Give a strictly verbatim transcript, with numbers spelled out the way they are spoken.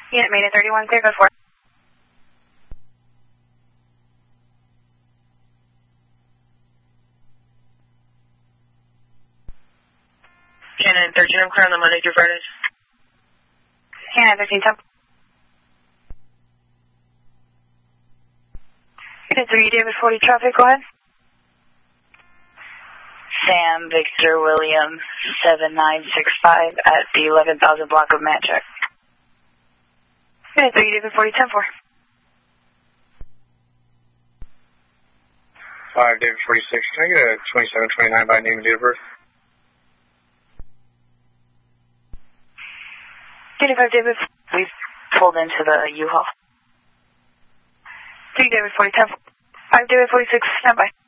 Unit Mayday thirty-one, clear, go for it. Cannon thirteen, I'm clear on the Monday through Fridays. Cannon thirteen, top. Unit three, David forty traffic, go ahead. Sam Victor William seven nine six five at the eleven thousand block of Manchester. Unit three, David forty, ten four. five, David forty-six, can I get a twenty-seven twenty-nine by name and date of birth? twenty-five, David. We've pulled into the U-Haul. three, David forty, ten four. five, David forty-six, stand by.